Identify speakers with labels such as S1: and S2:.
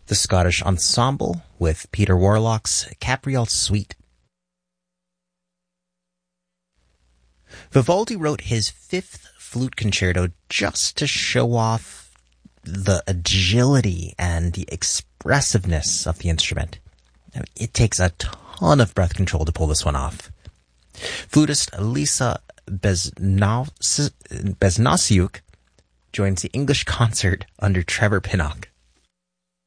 S1: The Scottish Ensemble with Peter Warlock's Capriole Suite. Vivaldi wrote his fifth flute concerto just to show off the agility and the expressiveness of the instrument. It takes a ton of breath control to pull this one off. Flutist Lisa Besnasiuk joins the English concert under Trevor Pinnock.